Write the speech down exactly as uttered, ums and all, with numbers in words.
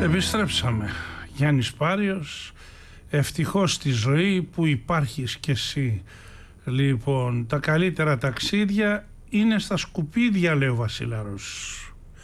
Επιστρέψαμε. Γιάννης Πάριος, ευτυχώς στη ζωή που υπάρχεις κι εσύ. Λοιπόν, τα καλύτερα ταξίδια είναι στα σκουπίδια, λέει ο Βασίλαρος.